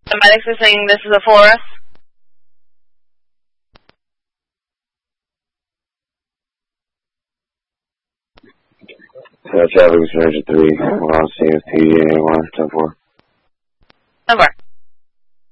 The medics are saying this is a full arrest. Traffic was 3. We're on scene with PD 1, 10-4. 10-4.